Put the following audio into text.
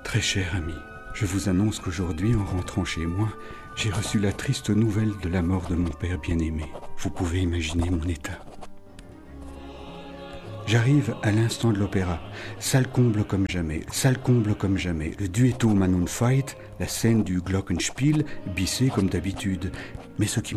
Très cher ami, je vous annonce qu'aujourd'hui, en rentrant chez moi, j'ai reçu la triste nouvelle de la mort de mon père bien-aimé. Vous pouvez imaginer mon état. J'arrive à l'instant de l'opéra, salle comble comme jamais, le duetto Manon Fight, la scène du Glockenspiel, bissé comme d'habitude. Mais ce qui